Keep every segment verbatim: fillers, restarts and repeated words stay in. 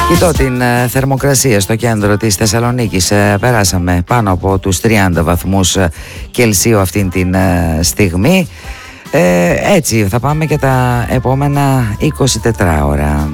Κοιτώ την ε, θερμοκρασία στο κέντρο της Θεσσαλονίκης. Ε, περάσαμε πάνω από τους τριάντα βαθμούς ε, Κελσίου αυτήν την ε, στιγμή. Ε, έτσι θα πάμε και τα επόμενα είκοσι τέσσερις ώρα.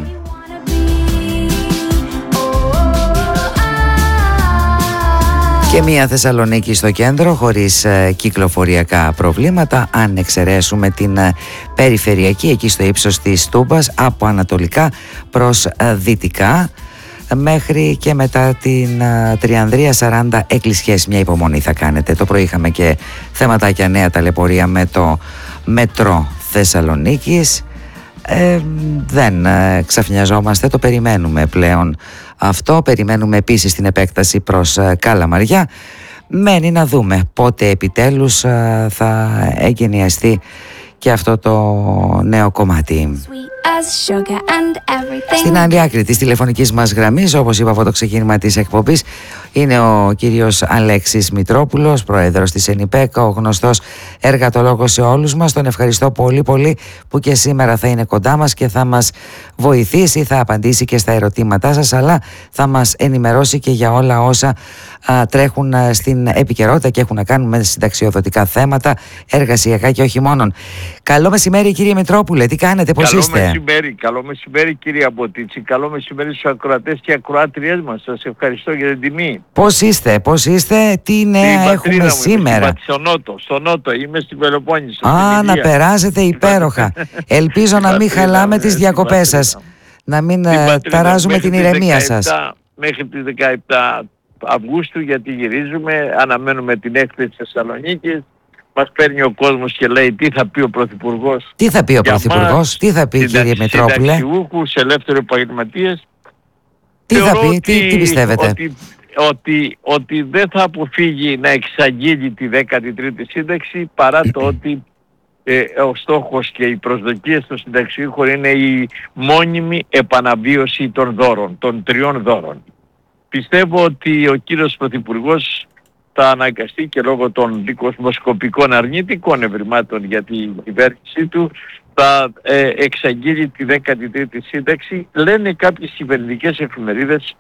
Και μια Θεσσαλονίκη στο κέντρο χωρίς ε, κυκλοφοριακά προβλήματα, αν εξαιρέσουμε την ε, περιφερειακή εκεί στο ύψος της Τούμπας από ανατολικά προς ε, δυτικά, μέχρι και μετά την ε, Τριανδρία σαράντα εκκλησιές. Μια υπομονή θα κάνετε. Το πρωί είχαμε και θεματάκια νέα ταλαιπωρία με το μετρό Θεσσαλονίκης. Ε, δεν ε, ξαφνιαζόμαστε, το περιμένουμε πλέον αυτό. Περιμένουμε επίσης την επέκταση προς ε, Καλαμαριά. Μένει να δούμε πότε επιτέλους ε, θα εγκαινιαστεί και αυτό το νέο κομμάτι. Στην άλλη άκρη της τηλεφωνικής μας γραμμής, όπως είπα από το ξεκίνημα της εκπομπής, είναι ο κύριος Αλέξης Μητρόπουλος, πρόεδρος της ΕΝΙΠΕΚ, ο γνωστός εργατολόγος σε όλους μας. Τον ευχαριστώ πολύ πολύ που και σήμερα θα είναι κοντά μας και θα μας βοηθήσει, θα απαντήσει και στα ερωτήματά σας, αλλά θα μας ενημερώσει και για όλα όσα α, τρέχουν α, στην επικαιρότητα και έχουν να κάνουν με συνταξιοδοτικά θέματα, εργασιακά και όχι μόνον. Καλό μεσημέρι κύριε Μητρόπουλε, τι κάνετε, πώς καλό είστε? Μεσημέρι, καλό μεσημέρι κύριε Αμποτίτσι, καλό μεσημέρι στους ακροατές και ακροάτριές μας. Σας ευχαριστώ για την τιμή. Πώς είστε, πώς είστε, τι νέα έχουμε μου, σήμερα? είμαι στο Νότο, στο Νότο, είμαι στην Πελοπόννησο. Α, να περάσετε υπέροχα. Ελπίζω να μην χαλάμε τις διακοπές σας, να μην ταράζουμε την ηρεμία σας. Μέχρι τις δεκαεπτά Αυγούστου, γιατί γυρίζουμε, αναμένουμε την έκθεση της Θεσσαλονίκης. Μας παίρνει ο κόσμος και λέει τι θα πει ο Πρωθυπουργός. Τι θα πει ο Πρωθυπουργός, τι θα πει κύριε Μητρόπουλε? Συνταξιούχους, ελεύθεροι επαγγελματίες. Τι θα πει, τι, τι πιστεύετε? Ότι, ότι, ότι δεν θα αποφύγει να εξαγγείλει τη δέκατη τρίτη σύνταξη, παρά το ότι ε, ο στόχος και οι προσδοκίες των συνταξιούχων είναι η μόνιμη επαναβίωση των δώρων, των τριών δώρων. Πιστεύω ότι ο κύριος Πρωθυπουργός θα αναγκαστεί και λόγω των δικοσμοσκοπικών αρνητικών ευρημάτων για την κυβέρνησή του θα ε, εξαγγείλει τη δέκατη τρίτη σύνταξη. Λένε κάποιες κυβερνητικές εφημερίδες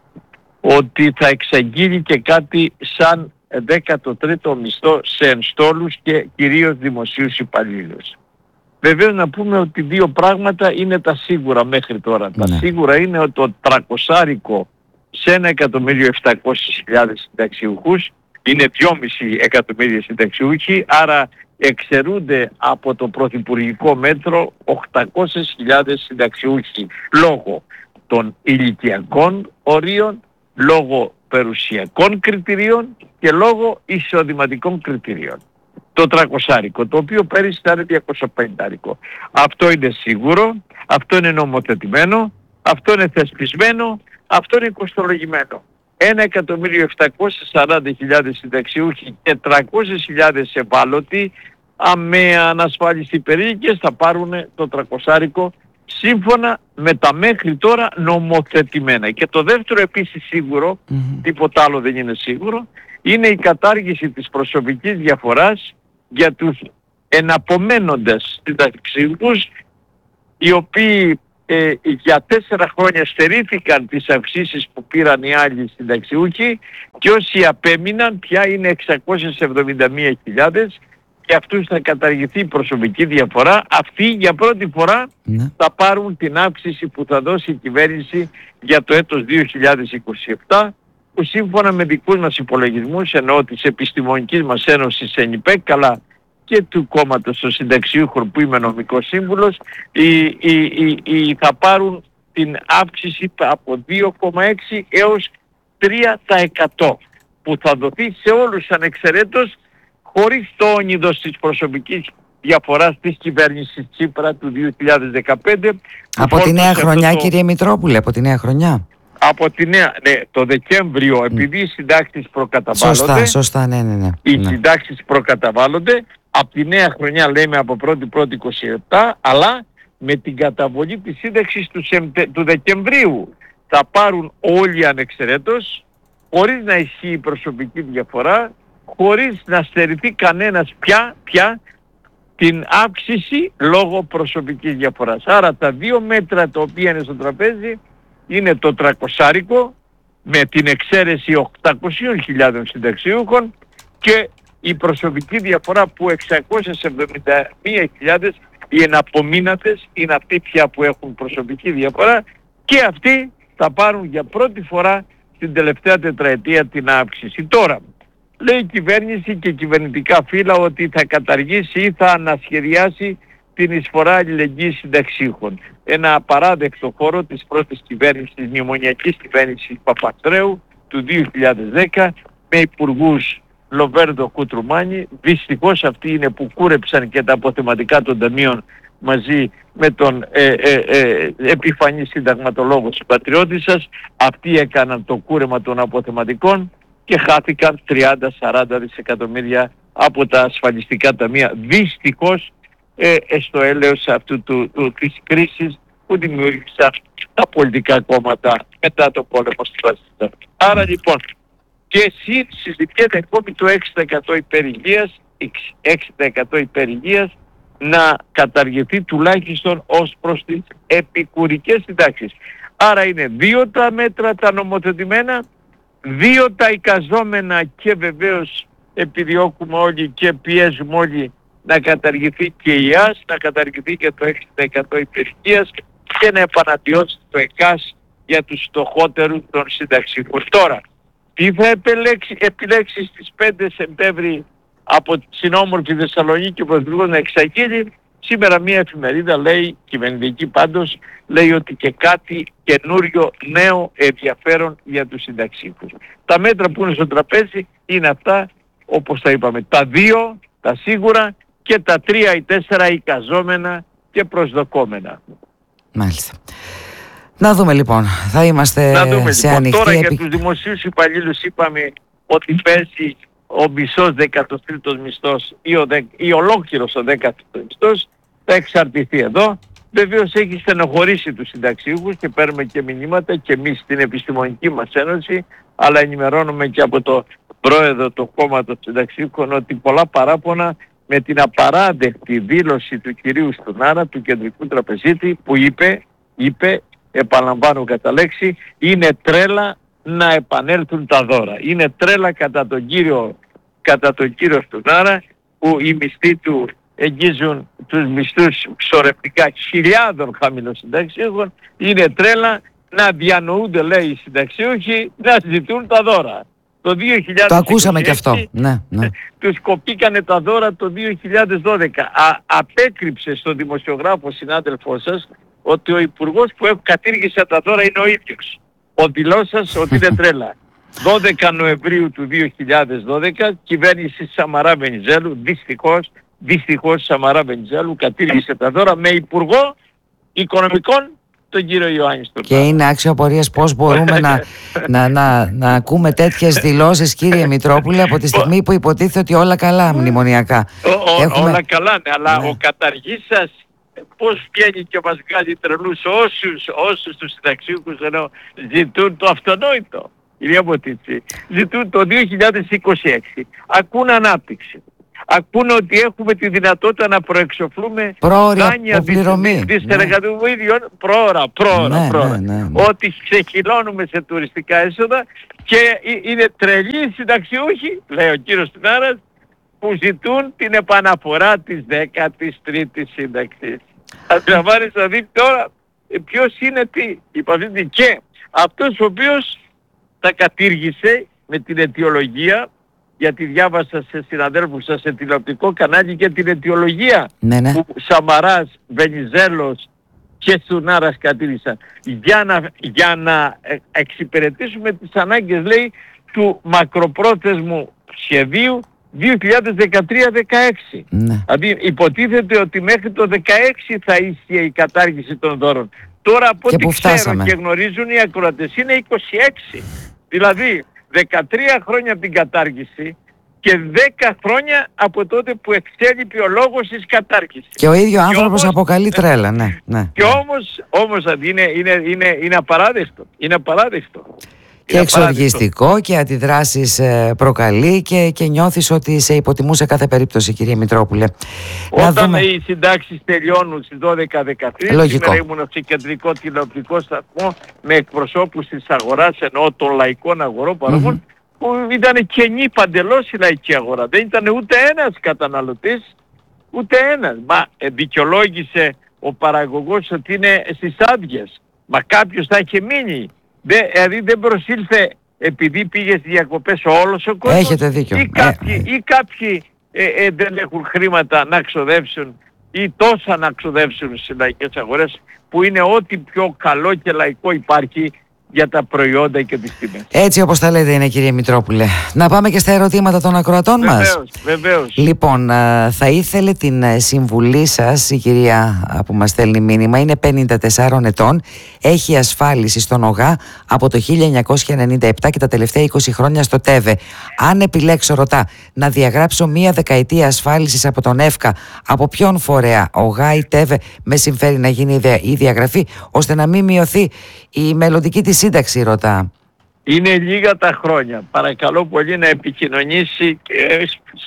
ότι θα εξαγγείλει και κάτι σαν δέκατο τρίτο μισθό σε ενστόλους και κυρίως δημοσίους υπαλλήλους. Βεβαίως να πούμε ότι δύο πράγματα είναι τα σίγουρα μέχρι τώρα. Ναι. Τα σίγουρα είναι ότι το τρακοσάρικο σε ένα εκατομμύριο επτακόσιες χιλιάδες συνταξιούχους είναι δυόμισι εκατομμύρια συνταξιούχοι, άρα εξαιρούνται από το πρωθυπουργικό μέτρο οκτακόσιες χιλιάδες συνταξιούχοι λόγω των ηλικιακών ορίων, λόγω περιουσιακών κριτηρίων και λόγω εισοδηματικών κριτηρίων. Το τρακοσάρικο, το οποίο πέρυσι ήταν διακοσιαπενήντα. Αυτό είναι σίγουρο, αυτό είναι νομοθετημένο, αυτό είναι θεσπισμένο, αυτό είναι κοστολογημένο. ένα εκατομμύριο επτακόσιες σαράντα χιλιάδες συνταξιούχοι και τριακόσιες χιλιάδες ευάλωτοι με ανασφάλιστη περίεργες θα πάρουν το τρακοσάρικο σύμφωνα με τα μέχρι τώρα νομοθετημένα. Και το δεύτερο επίσης σίγουρο, mm-hmm. τίποτα άλλο δεν είναι σίγουρο, είναι η κατάργηση της προσωπικής διαφοράς για τους εναπομένοντες συνταξιούχους, οι οποίοι Ε, για τέσσερα χρόνια στερήθηκαν τις αυξήσεις που πήραν οι άλλοι συνταξιούχοι και όσοι απέμειναν πια είναι εξακόσιες εβδομήντα μία χιλιάδες και αυτούς θα καταργηθεί η προσωπική διαφορά. Αυτοί για πρώτη φορά ναι. θα πάρουν την αύξηση που θα δώσει η κυβέρνηση για το έτος δύο χιλιάδες είκοσι επτά, που σύμφωνα με δικούς μας υπολογισμούς, εννοώ της επιστημονικής μας ένωσης ΕΝΙΠΕΚ, καλά και του κόμματος των συνταξιούχων που είμαι νομικός σύμβουλος, οι, οι, οι, οι, θα πάρουν την αύξηση από δύο κόμμα έξι έως τρία τοις εκατό που θα δοθεί σε όλους ανεξαιρέτως, χωρίς το όνειδος της προσωπικής διαφοράς της κυβέρνησης Τσίπρα του δύο χιλιάδες δεκαπέντε. Από τη νέα χρονιά το... κύριε Μητρόπουλε, από τη νέα χρονιά. Από τη νέα, ναι, το Δεκέμβριο, επειδή οι συντάξεις προκαταβάλλονται, σωστά, σωστά, ναι, ναι, ναι. οι ναι. συντάξεις προκαταβάλλονται, από τη νέα χρονιά λέμε από πρώτη πρώτη είκοσι επτά, αλλά με την καταβολή της σύνταξης του, Σεμτε, του Δεκεμβρίου θα πάρουν όλοι ανεξαιρέτως, χωρίς να ισχύει η προσωπική διαφορά, χωρίς να στερηθεί κανένας πια, πια την αύξηση λόγω προσωπικής διαφοράς. Άρα τα δύο μέτρα τα οποία είναι στο τραπέζι είναι το τριακοσάρικο με την εξαίρεση οκτακόσιες χιλιάδες συνταξιούχων και η προσωπική διαφορά που εξακόσιες εβδομήντα μία χιλιάδες οι εναπομείνατες είναι αυτοί πια που έχουν προσωπική διαφορά και αυτοί θα πάρουν για πρώτη φορά την τελευταία τετραετία την αύξηση. Τώρα, λέει η κυβέρνηση και κυβερνητικά φύλλα ότι θα καταργήσει ή θα ανασχεδιάσει την εισφορά αλληλεγγύης συνταξίχων. Ένα απαράδεκτο χώρο της πρώτης κυβέρνησης, της μνημονιακής κυβέρνησης Παπανδρέου του δύο χιλιάδες δέκα με υπουργούς Λοβέρντο Κουτρουμάνη. Δυστυχώς αυτοί είναι που κούρεψαν και τα αποθεματικά των ταμείων μαζί με τον ε, ε, ε, επιφανή συνταγματολόγο συμπατριώτη σας. Αυτοί έκαναν το κούρεμα των αποθεματικών και χάθηκαν τριάντα με σαράντα δισεκατομμύρια από τα ασφαλιστικά ταμεία. Δυστυχώς ε, στο έλεος αυτού του, του, της κρίσης που δημιούργησαν τα πολιτικά κόμματα μετά το πόλεμο στη Βασιλεία. Άρα λοιπόν, και εσύ συζητιέται ακόμη το έξι τοις εκατό υπερηγείας, έξι τοις εκατό υπερηγείας να καταργηθεί τουλάχιστον ως προς τις επικουρικές συντάξεις. Άρα είναι δύο τα μέτρα τα νομοθετημένα, δύο τα εικαζόμενα και βεβαίως επιδιώκουμε όλοι και πιέζουμε όλοι να καταργηθεί και η ΆΣ, να καταργηθεί και το έξι τοις εκατό υπερηγείας και να επαναπιώσει το ΕΚΑΣ για τους φτωχότερους των συνταξιούχων. Τώρα, τι θα επιλέξει, επιλέξει στις πέντε Σεπτέμβρη από την συνόμορφη Θεσσαλονίκη ο Πρωθυπουργός να εξαγγείλει? Σήμερα μια εφημερίδα λέει, κυβερνητική πάντως, λέει ότι και κάτι καινούριο, νέο, ενδιαφέρον για τους συνταξίχους. Τα μέτρα που είναι στο τραπέζι είναι αυτά, όπως τα είπαμε, τα δύο, τα σίγουρα και τα τρία ή τέσσερα εικαζόμενα και προσδοκόμενα. Μάλιστα. Να δούμε λοιπόν, θα είμαστε να δούμε, σε λοιπόν. ανοιχτή... Τώρα επί... για τους δημοσίους υπαλλήλους είπαμε ότι πέσει ο μισός δεκατοστρίτος μισθός ή, ο δε, ή ολόκληρος ο δέκατος μισθός, θα εξαρτηθεί εδώ. Βεβαίως έχει στενοχωρήσει τους συνταξίουχους και παίρνουμε και μηνύματα και εμείς στην επιστημονική μας ένωση, αλλά ενημερώνουμε και από το πρόεδρο του κόμματος συνταξίουχων ότι πολλά παράπονα με την απαράδεκτη δήλωση του κυρίου Στουνάρα, του κεντρικού τραπεζίτη, που είπε, είπε, επαναλαμβάνω κατά λέξη, είναι τρέλα να επανέλθουν τα δώρα. Είναι τρέλα κατά τον κύριο, κατά τον κύριο Στουνάρα, που οι μισθοί του εγγίζουν τους μισθούς ξορευτικά χιλιάδων χαμηλοσυνταξιούχων. Είναι τρέλα να διανοούνται, λέει, οι συνταξιούχοι να ζητούν τα δώρα. Το δύο χιλιάδες είκοσι έξι, το ακούσαμε και αυτό. Ναι, ναι. Τους κοπήκανε τα δώρα το δύο χιλιάδες δώδεκα. Α, απέκρυψε στον δημοσιογράφο συνάδελφό σας ότι ο υπουργός που κατήργησε τα δώρα είναι ο ίδιος. Ο δηλώσας ότι είναι τρέλα. δώδεκα Νοεμβρίου του δύο χιλιάδες δώδεκα, κυβέρνηση Σαμαρά Βενιζέλου, δυστυχώς, δυστυχώς Σαμαρά Βενιζέλου κατήργησε τα δώρα με υπουργό οικονομικών τον κύριο Ιωάννη Στουνάρα. Και είναι άξιο απορίας πώς μπορούμε να, να, να, να ακούμε τέτοιες δηλώσεις, κύριε Μητρόπουλε, από τη στιγμή που υποτίθεται ότι όλα καλά μνημονιακά. Ο, Έχουμε... Όλα καλά, ναι, αλλά ναι. Ο καταργής σας πώς βγαίνει και μας βγάλει τρελούς όσους, όσους τους συνταξίουχους ενώ ζητούν το αυτονόητο. Κυρία Μποτίτσι, ζητούν το δύο χιλιάδες είκοσι έξι. Ακούν ανάπτυξη. Ακούνε ότι έχουμε τη δυνατότητα να προεξοφλούμε δάνεια δισεκατομμυρίων πρόωρα, πρόωρα, ναι, πρόωρα. Ναι, ναι, ναι. Ότι ξεχυλώνουμε σε τουριστικά έσοδα και είναι τρελοί συνταξιούχοι, λέει ο κύριος Στουνάρας, που ζητούν την επαναφορά της δέκατης τρίτης σύνταξης. Αντιλαμβάνεστε να δείτε τώρα ποιος είναι τι, υπαθήτη, και αυτός ο οποίος τα κατήργησε με την αιτιολογία, γιατί διάβασα σε συναδέλφους σας σε τηλεοπτικό κανάλι και την αιτιολογία ναι, ναι. που Σαμαράς, Βενιζέλος και Στουνάρας κατήργησαν για να, για να εξυπηρετήσουμε τις ανάγκες, λέει, του μακροπρόθεσμου σχεδίου δύο χιλιάδες δεκατρία δεκαέξι. Ναι. Δηλαδή υποτίθεται ότι μέχρι το δεκαέξι θα ίσχυε η κατάργηση των δώρων. Τώρα από ό,τι ξέρω και γνωρίζουν οι ακροατές είναι είκοσι έξι. Δηλαδή δεκατρία χρόνια από την κατάργηση και δέκα χρόνια από τότε που εξέλιπε ο λόγος της κατάργησης. Και ο ίδιος άνθρωπος αποκαλεί τρέλα, ναι, ναι. Και όμως, όμως είναι, είναι, είναι, είναι απαράδεκτο. Είναι απαράδεκτο. Και εξοργιστικό και αντιδράσεις προκαλεί και, και νιώθεις ότι σε υποτιμούν σε κάθε περίπτωση, κυρία Μητρόπουλε. Όταν δούμε... οι συντάξεις τελειώνουν στις δώδεκα δεκατρείς, σήμερα ήμουν σε κεντρικό τηλεοπτικό σταθμό με εκπροσώπους της αγοράς, εννοώ των λαϊκών αγορόπαραγών, mm-hmm. που ήταν κενή παντελώς η λαϊκή αγορά. Δεν ήταν ούτε ένας καταναλωτής, ούτε ένας. Μα δικαιολόγησε ο παραγωγός ότι είναι στις άδειες. Μα κάποιος θα είχε μείνει. Δε, δηλαδή δεν προσήλθε επειδή πήγε στις διακοπές όλος ο κόσμος. Έχετε δίκιο. Ή κάποιοι, ε, ή κάποιοι ε, ε, δεν έχουν χρήματα να ξοδεύσουν ή τόσα να ξοδεύσουν στις λαϊκές αγορές, που είναι ό,τι πιο καλό και λαϊκό υπάρχει για τα προϊόντα και τις τιμές. Έτσι όπως τα λέτε είναι, κύριε Μητρόπουλε. Να πάμε και στα ερωτήματα των ακροατών μας. Βεβαίως, βεβαίως. Λοιπόν, θα ήθελε την συμβουλή σας η κυρία που μας στέλνει μήνυμα. Είναι πενήντα τεσσάρων ετών, έχει ασφάλιση στον ΟΓΑ από το χίλια εννιακόσια ενενήντα επτά και τα τελευταία είκοσι χρόνια στο ΤΕΒΕ. Αν επιλέξω, ρωτά, να διαγράψω μία δεκαετία ασφάλισης από τον ΕΦΚΑ, από ποιον φορέα, ΟΓΑ ή ΤΕΒΕ, με συμφέρει να γίνει η διαγραφή, ώστε να μην μειωθεί η μελλοντική της σύνταξη, ρωτά. Είναι λίγα τα χρόνια. Παρακαλώ πολύ να επικοινωνήσει και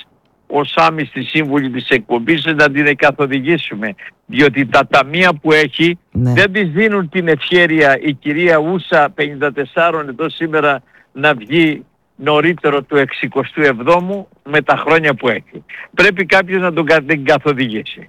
ως άμυστη σύμβουλη της εκπομπής να την καθοδηγήσουμε. Διότι τα ταμεία που έχει, ναι, δεν της δίνουν την ευχέρεια η κυρία Ούσα πενήντα τεσσάρων ετών σήμερα να βγει νωρίτερο του εξηκοστού εβδόμου με τα χρόνια που έχει. Πρέπει κάποιος να τον καθοδηγήσει.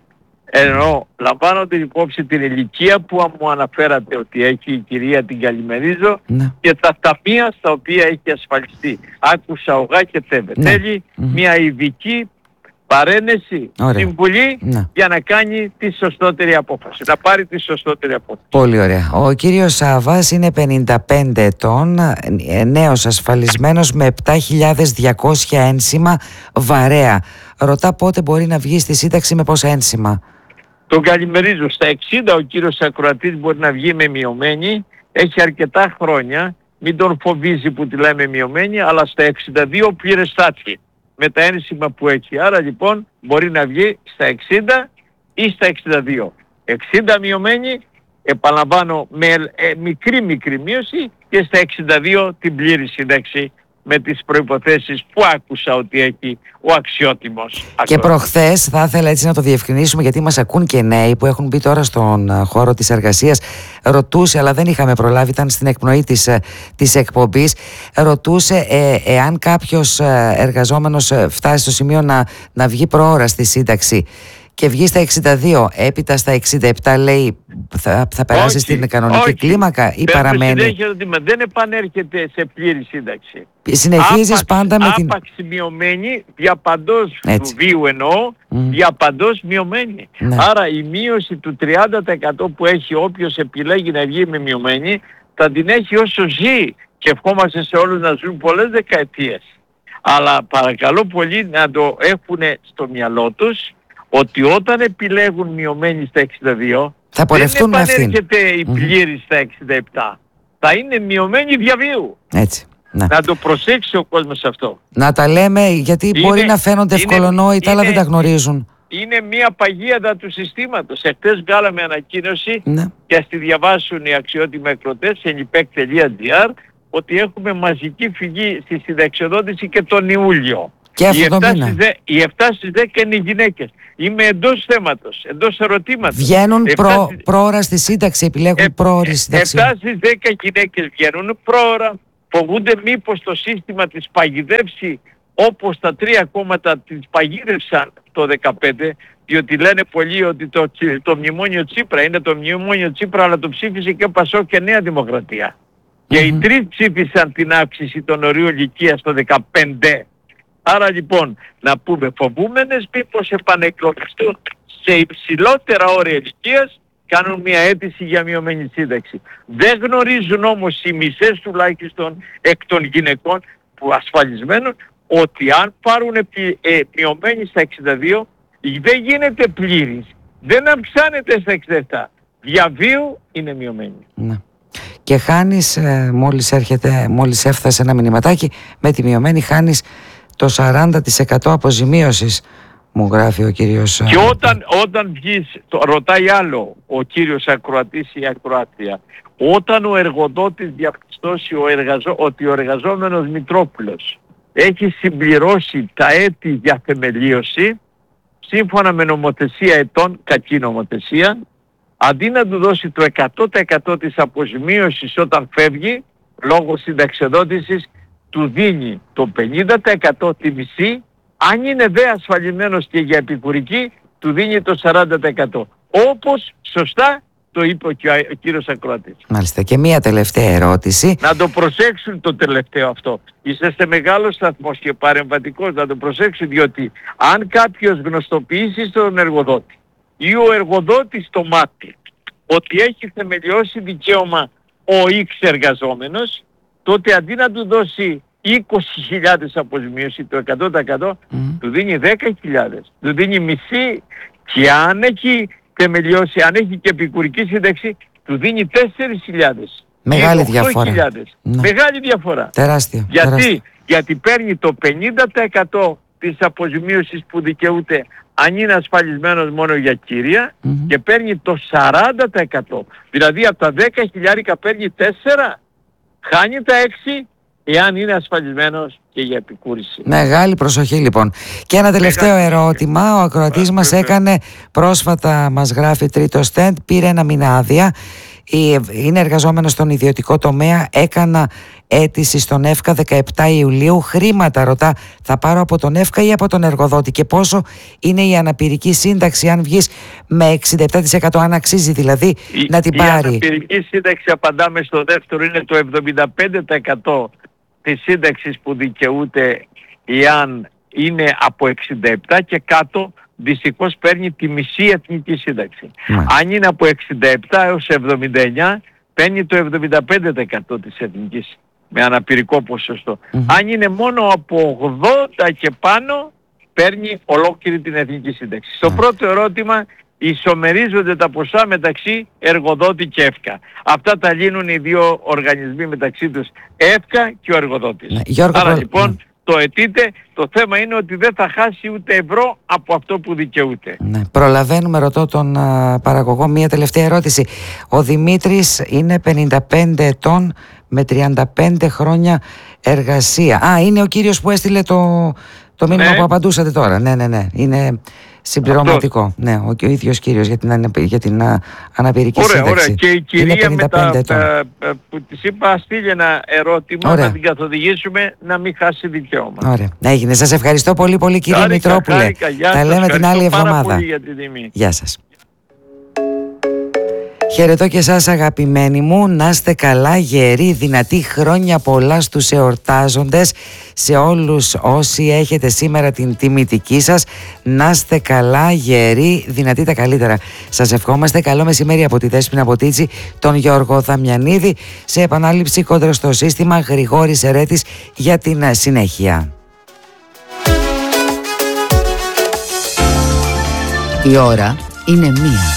Ενώ λαμβάνονται υπόψη την ηλικία που μου αναφέρατε ότι έχει η κυρία, την καλημερίζω, ναι, και τα ταμεία στα οποία έχει ασφαλιστεί. Άκουσα ΟΓΑ και ΤΕΒΕ. Ναι. Θέλει mm-hmm. μια ειδική παρένεση, συμβουλή, ναι, για να κάνει τη σωστότερη απόφαση. Να πάρει τη σωστότερη απόφαση. Πολύ ωραία. Ο κύριος Σάβας είναι πενήντα πέντε ετών, νέος ασφαλισμένος με επτά χιλιάδες διακόσια ένσημα βαρέα. Ρωτά πότε μπορεί να βγει στη σύνταξη, με πόσα ένσημα. Τον καλημερίζω. Στα εξήντα ο κύριος ακροατής μπορεί να βγει με μειωμένη. Έχει αρκετά χρόνια. Μην τον φοβίζει που τη λέμε μειωμένη, αλλά στα εξήντα δύο πλήρε στάθη με τα ένσημα που έχει. Άρα λοιπόν μπορεί να βγει στα εξήντα ή στα εξήντα δύο. εξήντα μειωμένη, επαναλαμβάνω, με ε, μικρή μικρή μείωση, και στα εξήντα δύο την πλήρη σύνταξη με τις προϋποθέσεις που άκουσα ότι έχει ο αξιότιμος. Και προχθές θα ήθελα έτσι να το διευκρινίσουμε, γιατί μας ακούν και νέοι που έχουν μπει τώρα στον χώρο της εργασίας. Ρωτούσε, αλλά δεν είχαμε προλάβει, ήταν στην εκπνοή της, της εκπομπής. Ρωτούσε ε, εάν κάποιος εργαζόμενος φτάσει στο σημείο να, να βγει προώρα στη σύνταξη και βγει στα εξήντα δύο, έπειτα στα εξήντα επτά, λέει, θα, θα περάσει όχι, στην κανονική όχι. κλίμακα ή δεν παραμένει. Δεν επανέρχεται σε πλήρη σύνταξη. Συνεχίζεις άπαξ, πάντα με την... Άπαξ μειωμένη, διαπαντός του βίου εννοώ, mm. διαπαντός μειωμένη. Ναι. Άρα η μείωση του τριάντα τοις εκατό που έχει όποιος επιλέγει να βγει με μειωμένη, θα την έχει όσο ζει, και ευχόμαστε σε όλους να ζουν πολλές δεκαετίες. Αλλά παρακαλώ πολύ να το έχουν στο μυαλό τους, ότι όταν επιλέγουν μειωμένοι στα εξήντα δύο, θα πορευτούν δεν επανέρχεται η πλήρη mm-hmm. στα εξήντα επτά. Θα είναι μειωμένοι διαβίου. Έτσι. Να. να το προσέξει ο κόσμος αυτό. Να τα λέμε, γιατί είναι, μπορεί να φαίνονται ευκολονόητα, αλλά δεν τα γνωρίζουν. Είναι μια παγίαδα του συστήματος. Εχθές βγάλαμε ανακοίνωση, ναι, και ας τη διαβάσουν οι αξιότιμοι εκδοτές σε ενιπεκ τελεία τζι άρ, ότι έχουμε μαζική φυγή στη συνταξιοδότηση και τον Ιούλιο. Και αυτό το μήνα. Οι επτά στις δέκα είναι οι γυναίκες. Είμαι εντός θέματος, εντός ερωτήματος. Βγαίνουν προ, στις... πρόωρα στη σύνταξη, επιλέγουν ε, πρόωρη σύνταξη. επτά στις δέκα γυναίκες βγαίνουν πρόωρα. Φοβούνται μήπως το σύστημα της παγιδεύσει, όπως τα τρία κόμματα της παγίδευσαν το δεκαπέντε, διότι λένε πολλοί ότι το, το μνημόνιο Τσίπρα είναι το μνημόνιο Τσίπρα, αλλά το ψήφισε και ο Πασόκ και Νέα Δημοκρατία. Mm-hmm. Και οι τρεις ψήφισαν την αύξηση των ορίων ηλικίας το δεκαπέντε. Άρα λοιπόν να πούμε, φοβούμενες μήπως επανεκλογιστούν σε υψηλότερα όρια ηλικίας, κάνουν μια αίτηση για μειωμένη σύνταξη. Δεν γνωρίζουν όμως οι μισές τουλάχιστον εκ των γυναικών που ασφαλισμένων, ότι αν πάρουν επι, ε, μειωμένη στα εξήντα δύο, δεν γίνεται πλήρης. Δεν αυξάνεται στα εξήντα επτά. Διαβίου είναι μειωμένη. Ναι. Και χάνεις, ε, μόλις έρχεται, μόλις έφτασε ένα μηνυματάκι, με τη μειωμένη χάνεις το σαράντα τοις εκατό αποζημίωσης, μου γράφει ο κύριος. Και όταν, όταν βγεις, το, ρωτάει άλλο ο κύριος ακροατής ή ακροάτρια, όταν ο εργοδότης διαπιστώσει ο εργαζό, ότι ο εργαζόμενος Μητρόπουλος έχει συμπληρώσει τα έτη για θεμελίωση σύμφωνα με νομοθεσία ετών, κακή νομοθεσία, αντί να του δώσει το εκατό τοις εκατό της αποζημίωσης όταν φεύγει λόγω συνταξιοδότησης, του δίνει το πενήντα τοις εκατό, τη μισή, αν είναι δε ασφαλισμένος και για επικουρική, του δίνει το σαράντα τοις εκατό. Όπως σωστά το είπε ο, ο κύριος ακροατής. Μάλιστα. Και μία τελευταία ερώτηση. Να το προσέξουν το τελευταίο αυτό. Είσαστε μεγάλος σταθμός και παρεμβατικός, να το προσέξουν, διότι αν κάποιος γνωστοποιήσει στον εργοδότη ή ο εργοδότης το μάθει ότι έχει θεμελιώσει δικαίωμα ο X εργαζόμενος, τότε αντί να του δώσει είκοσι χιλιάδες αποζημίωση, το εκατό τοις εκατό, mm. του δίνει δέκα χιλιάδες, του δίνει μισή, και αν έχει θεμελιώσει, αν έχει και επικουρική σύνταξη, του δίνει τέσσερις χιλιάδες. Μεγάλη διαφορά. Ναι. Μεγάλη διαφορά. Τεράστιο. Γιατί, τεράστιο. γιατί παίρνει το πενήντα τοις εκατό της αποζημίωσης που δικαιούται αν είναι ασφαλισμένος μόνο για κύρια, mm-hmm. και παίρνει το σαράντα τοις εκατό. Δηλαδή από τα δέκα χιλιάρικα παίρνει τέσσερα, χάνει τα έξι εάν είναι ασφαλισμένος και για επικούρηση. Μεγάλη προσοχή λοιπόν. Και ένα τελευταίο Μεγάλη. ερώτημα. Ο ακροατής μας έκανε πρόσφατα, μας γράφει, τρίτο στέντ, πήρε ένα μήνα άδεια. Είναι εργαζόμενος στον ιδιωτικό τομέα. Έκανα αίτηση στον ΕΦΚΑ δεκαεπτά Ιουλίου. Χρήματα, ρωτά, θα πάρω από τον ΕΦΚΑ ή από τον εργοδότη? Και πόσο είναι η αναπηρική σύνταξη αν βγεις με εξήντα επτά τοις εκατό, αν αξίζει δηλαδή η, να την η πάρει? Η αναπηρική σύνταξη, απαντάμε στο δεύτερο, είναι το εβδομήντα πέντε τοις εκατό της σύνταξης που δικαιούται εάν είναι από εξήντα επτά και κάτω. Δυστυχώς παίρνει τη μισή εθνική σύνταξη. Mm. Αν είναι από εξήντα επτά έως εβδομήντα εννιά, παίρνει το εβδομήντα πέντε τοις εκατό της εθνικής με αναπηρικό ποσοστό. Mm. Αν είναι μόνο από ογδόντα και πάνω, παίρνει ολόκληρη την εθνική σύνταξη. Mm. Στο πρώτο ερώτημα, ισομερίζονται τα ποσά μεταξύ εργοδότη και ΕΦΚΑ. Αυτά τα λύνουν οι δύο οργανισμοί μεταξύ τους, ΕΦΚΑ και ο εργοδότης. Mm. Γιώργο, Άρα προ... λοιπόν... Mm. το αιτείτε, το θέμα είναι ότι δεν θα χάσει ούτε ευρώ από αυτό που δικαιούται. Ναι, προλαβαίνουμε, ρωτώ τον α, παραγωγό, μία τελευταία ερώτηση. Ο Δημήτρης είναι πενήντα πέντε ετών με τριάντα πέντε χρόνια εργασία. Α, είναι ο κύριος που έστειλε το, το μήνυμα, ναι, που απαντούσατε τώρα. Ναι, ναι, ναι, είναι συμπληρωματικό. Αυτό. Ναι, ο, ο ίδιος κύριος για την, για την α, αναπηρική ωραία, σύνταξη. Ωραία, και η κυρία με τα, ε, ε, που της είπα, στείλει ένα ερώτημα, ωραία, να την καθοδηγήσουμε να μην χάσει δικαίωμα. Ωραία, έγινε. Σας ευχαριστώ πολύ πολύ κύριε χάρικα, Μητρόπουλε. Χάρικα, γεια τα σας, λέμε την άλλη εβδομάδα. Πάρα πολύ για τη τιμή. Γεια σας. Χαιρετώ και εσάς αγαπημένοι μου, να είστε καλά, γεροί, δυνατοί, χρόνια πολλά στους εορτάζοντες, σε όλους όσοι έχετε σήμερα την τιμητική σας, να είστε καλά, γεροί, δυνατοί, τα καλύτερα. Σας ευχόμαστε. Καλό μεσημέρι από τη Δέσποινα Ποτίτση, τον Γιώργο Δαμιανίδη, σε επανάληψη κόντρα στο σύστημα, Γρηγόρης Ερέτης για την συνέχεια. Η ώρα είναι μία.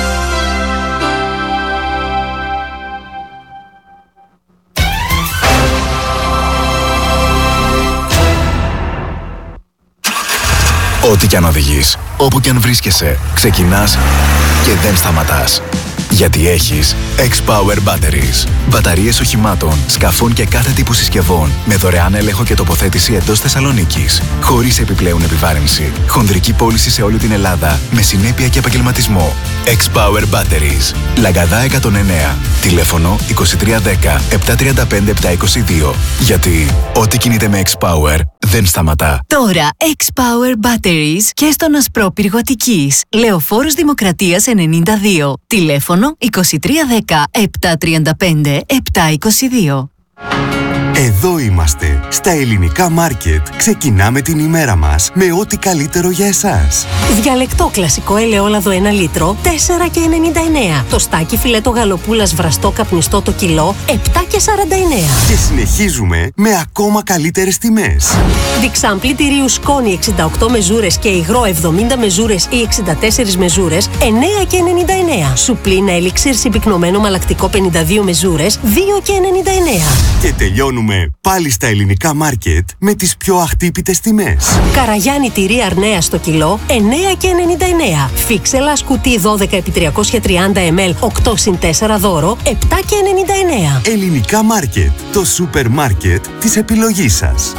Ό,τι κι αν οδηγείς, όπου κι αν βρίσκεσαι, ξεκινάς και δεν σταματάς. Γιατί έχεις X-Power Batteries. Μπαταρίες οχημάτων, σκαφών και κάθε τύπου συσκευών με δωρεάν έλεγχο και τοποθέτηση εντός Θεσσαλονίκης. Χωρίς επιπλέον επιβάρυνση. Χονδρική πώληση σε όλη την Ελλάδα με συνέπεια και επαγγελματισμό. X-Power Batteries. Λαγκαδά εκατόν εννέα. Τηλέφωνο είκοσι τρία δέκα επτακόσια τριάντα πέντε επτακόσια είκοσι δύο. Γιατί ό,τι κινείται με X-Power δεν σταματά. Τώρα X-Power Batteries και στον Ασπρόπυργο Αττικής. Λεωφόρος Δημοκρατίας ενενήντα δύο. Τηλέφωνο είκοσι τρία δέκα επτακόσια τριάντα πέντε επτακόσια είκοσι δύο. Εδώ είμαστε, στα ελληνικά μάρκετ. Ξεκινάμε την ημέρα μας με ό,τι καλύτερο για εσάς. Διαλεκτό κλασικό ελαιόλαδο ένα λίτρο, τέσσερα και ενενήντα εννέα. Το στάκι φιλέτο γαλοπούλας βραστό καπνιστό το κιλό, επτά και σαράντα εννέα. Και συνεχίζουμε με ακόμα καλύτερες τιμές. Διξάμπλι τυρίου σκόνη εξήντα οκτώ μεζούρες και υγρό εβδομήντα μεζούρες ή εξήντα τέσσερις μεζούρες, εννέα και ενενήντα εννέα. Σουπλίνα ελίξιρ συμπυκνωμένο μαλακτικό πενήντα δύο μεζούρες, δύο και ενενήντα εννέα. Και τελειώνουμε Ξεκινάμε πάλι στα ελληνικά μάρκετ με τις πιο αχτύπητες τιμές. Καραγιάννη τυρί Αρνέα στο κιλό εννέα και ενενήντα εννέα. Φίξελα κουτί δώδεκα επί τριακόσια τριάντα μιλιλίτρα οκτώ συν τέσσερα δώρο επτά και ενενήντα εννέα. Ελληνικά μάρκετ, το σούπερ μάρκετ της επιλογής σας.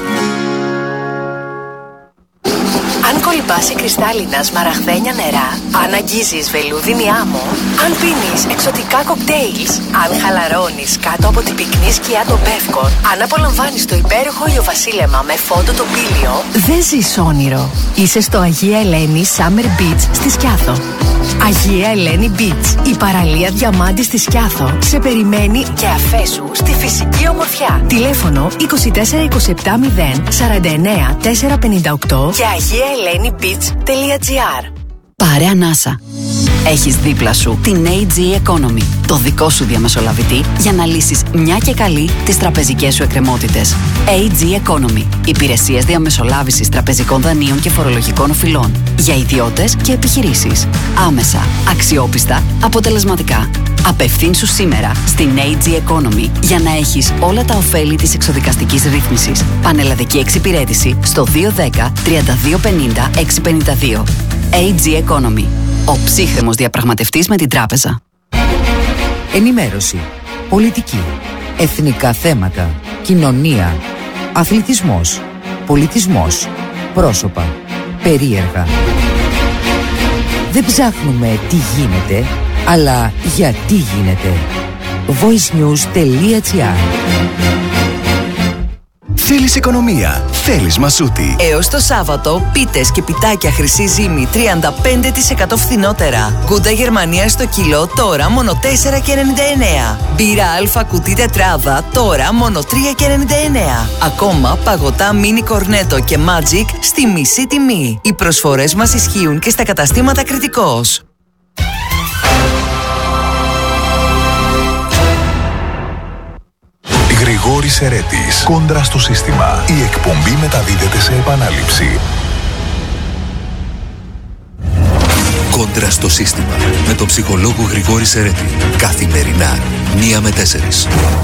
Αν κολυμπάς κρυστάλλινα σμαραγδένια νερά, αν αγγίζεις βελούδινη άμμο, αν πίνεις εξωτικά κοκτέιλς, αν χαλαρώνεις κάτω από την πυκνή σκιά των Πεύκων, αν απολαμβάνεις το υπέροχο ηλιοβασίλεμα με φόντο τοπήλιο, δεν ζεις όνειρο. Είσαι στο Αγία Ελένη Summer Beach στη Σκιάθο. Αγία Ελένη Beach, η παραλία διαμάντη στη Σκιάθο, σε περιμένει και αφέσου στη φυσική ομορφιά. Τηλέφωνο είκοσι τέσσερα είκοσι επτά μηδέν σαράντα εννέα τετρακόσια πενήντα οκτώ και αγία ελένη beach τελεία gr. Πάρε ανάσα. Έχεις δίπλα σου την έι τζι Economy, το δικό σου διαμεσολαβητή για να λύσεις μια και καλή τις τραπεζικές σου εκκρεμότητες. έι τζι Economy, υπηρεσίες διαμεσολάβησης τραπεζικών δανείων και φορολογικών οφειλών για ιδιώτες και επιχειρήσεις. Άμεσα, αξιόπιστα, αποτελεσματικά. Απευθύνσου σήμερα στην έι τζι Economy για να έχεις όλα τα ωφέλη της εξοδικαστικής ρύθμισης. Πανελλαδική εξυπηρέτηση στο δύο ένα μηδέν τρία δύο πέντε μηδέν έξι πέντε δύο. έι τζι Economy. Ο ψύχρεμος διαπραγματευτής με την τράπεζα. Ενημέρωση, πολιτική, εθνικά θέματα, κοινωνία, αθλητισμός, πολιτισμός, πρόσωπα, περίεργα. Δεν ψάχνουμε τι γίνεται, αλλά γιατί γίνεται. voicenews.gr. Θέλεις οικονομία, θέλεις Μασούτη. Έως το Σάββατο, πίτες και πιτάκια χρυσή ζύμη τριάντα πέντε τοις εκατό φθηνότερα. Γκούντα Γερμανία στο κιλό τώρα μόνο τέσσερα και ενενήντα εννέα. Μπύρα Αλφα κουτί τετράδα τώρα μόνο τρία και ενενήντα εννέα. Ακόμα παγωτά μίνι κορνέτο και Magic στη μισή τιμή. Οι προσφορές μας ισχύουν και στα καταστήματα Κρητικός. Γρηγόρης Ερέτης, κόντρα στο σύστημα. Η εκπομπή μεταδίδεται σε επανάληψη. Κόντρα στο σύστημα με τον ψυχολόγο Γρηγόρη Ερέτη. Καθημερινά, μία με τέσσερις.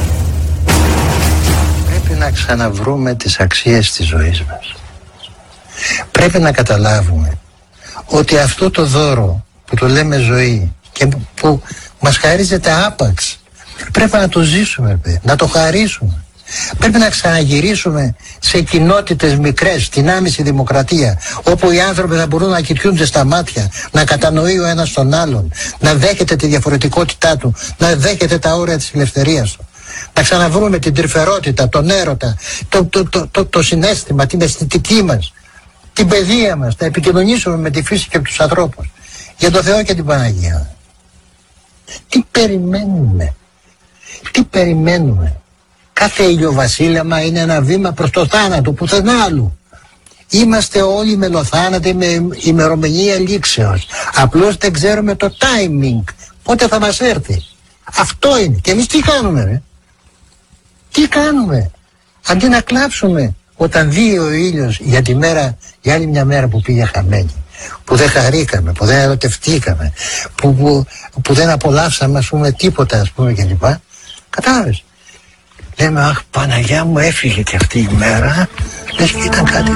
Πρέπει να ξαναβρούμε τις αξίες της ζωής μας. Πρέπει να καταλάβουμε ότι αυτό το δώρο που το λέμε ζωή και που μας χαρίζεται άπαξ, πρέπει να το ζήσουμε, να το χαρίσουμε. Πρέπει να ξαναγυρίσουμε σε κοινότητες μικρές, στην άμεση δημοκρατία, όπου οι άνθρωποι θα μπορούν να κοιτούνται στα μάτια, να κατανοεί ο ένας τον άλλον, να δέχεται τη διαφορετικότητά του, να δέχεται τα όρια της ελευθερίας του. Να ξαναβρούμε την τρυφερότητα, τον έρωτα, το, το, το, το, το συναίσθημα, την αισθητική μας, την παιδεία μας, να επικοινωνήσουμε με τη φύση και τους ανθρώπους. Για το Θεό και την Παναγία. Τι περιμένουμε. Τι περιμένουμε. Κάθε ηλιοβασίλεμα είναι ένα βήμα προς το θάνατο, πουθενά άλλου. Είμαστε όλοι μελοθάνατοι με ημερομηνία λήξεως. Απλώς δεν ξέρουμε το timing, πότε θα μας έρθει. Αυτό είναι. Και εμείς τι κάνουμε, ρε? Τι κάνουμε? Αντί να κλάψουμε όταν δει ο ήλιος για τη μέρα, για άλλη μια μέρα που πήγε χαμένη, που δεν χαρήκαμε, που δεν ερωτευτήκαμε, που, που, που δεν απολαύσαμε, ας πούμε, τίποτα, ας πούμε, κλπ. Κατάλαβες? Λέμε, αχ, Παναγιά μου, έφυγε και αυτή η μέρα, λες και ήταν κάτι.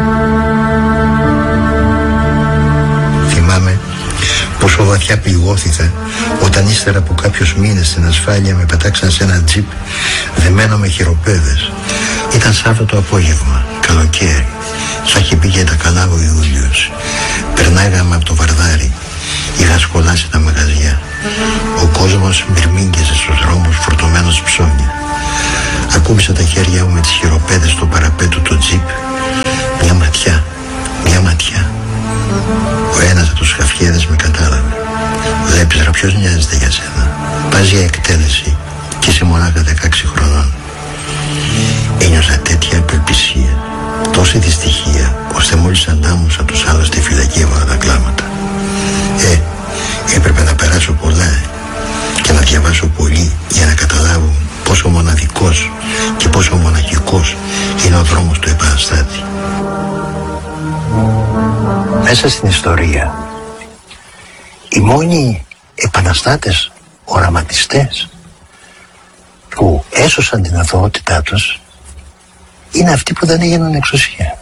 Θυμάμαι πόσο βαθιά πληγώθηκα όταν ύστερα από κάποιους μήνες στην ασφάλεια με πετάξαν σε ένα τζιπ δεμένο με χειροπέδες. Ήταν Σάββατο απόγευμα, καλοκαίρι. Θα είχε πει και τα καλά ο Ιούλιος. Περνάγαμε από το Βαρδάρι. Είχα σκολάσει τα μαγαζιά. Ο κόσμος μυρμήγκιζε στους δρόμους φορτωμένος ψώνια. Ακούμπησα τα χέρια μου με τις χειροπέδες στο παραπέτω του τζιπ. Μια ματιά, μια ματιά. Ο ένας από τους χαφιέδες με κατάλαβε. Βλέπεις, ρε, ποιος νοιάζεται για σένα? Πας για εκτέλεση και είσαι μονάχα δεκαέξι χρονών. Ένιωσα τέτοια απελπισία, τόση δυστυχία, ώστε μόλις αντάμωσα τους άλλους στη φυλακή έβαλα τα κλάματα. Ε, έπρεπε να περάσω πολλά και να διαβάσω πολύ για να καταλάβω πόσο μοναδικός και πόσο μοναχικός είναι ο δρόμος του επαναστάτη. Μέσα στην ιστορία, οι μόνοι επαναστάτες, οραματιστές που έσωσαν την αθωότητά τους είναι αυτοί που δεν έγιναν εξουσία.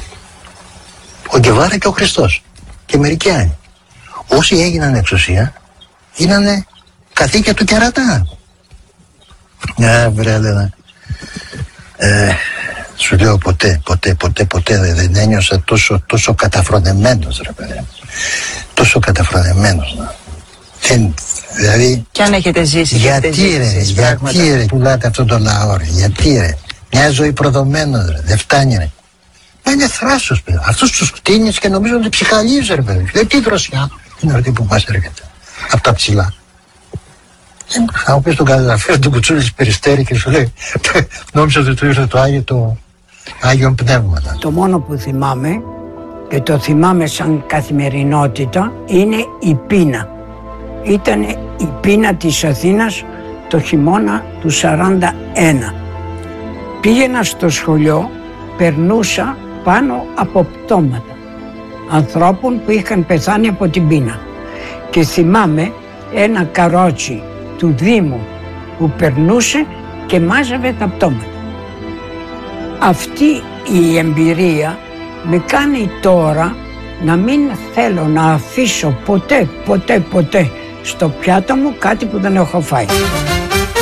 Ο Γκεβάρα και ο Χριστός και μερικοί άλλοι. Όσοι έγιναν εξουσία γίνανε καθήκια του κερατά. Ναι, βρε, λένε. Ε, σου λέω ποτέ, ποτέ, ποτέ, ποτέ δεν, δεν ένιωσα τόσο, τόσο καταφρονεμένος, ρε παιδί. Τόσο καταφρονεμένος. Δεν, δηλαδή... Κι αν έχετε ζήσει γιατί ρε, ζήσεις, γιατί ρε πουλάτε αυτόν τον λαό ρε, γιατί ρε. Μια ζωή προδομένος ρε, δεν φτάνει ρε. Μα είναι θράσος παιδί. Αυτούς τους κτίνεις και νομίζω ότι ψυχαλίζει ρε παιδί. Δεν τι δροσιά είναι αυτή που μας έρχεται. Από τα ψηλά. Θα μου πεις τον καταγραφείο του Κουτσούλης Περιστέρη και σου λέει νόμιζα ότι του ήρθε το Άγιο, το Άγιον Πνεύματα. Το μόνο που θυμάμαι και το θυμάμαι σαν καθημερινότητα είναι η πείνα. Ήταν η πείνα της Αθήνας το χειμώνα του σαράντα ένα. Πήγαινα στο σχολείο, περνούσα πάνω από πτώματα ανθρώπων που είχαν πεθάνει από την πείνα. Και θυμάμαι ένα καρότσι του Δήμου που περνούσε και μάζευε τα πτώματα. Αυτή η εμπειρία με κάνει τώρα να μην θέλω να αφήσω ποτέ, ποτέ, ποτέ στο πιάτο μου κάτι που δεν έχω φάει.